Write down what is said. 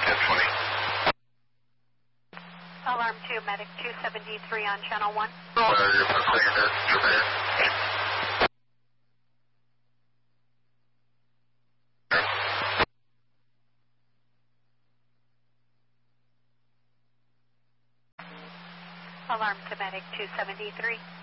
1020. Alarm 2, Medic 273 on channel 1. You're saying that, Trevor. Alarm to Medic 273.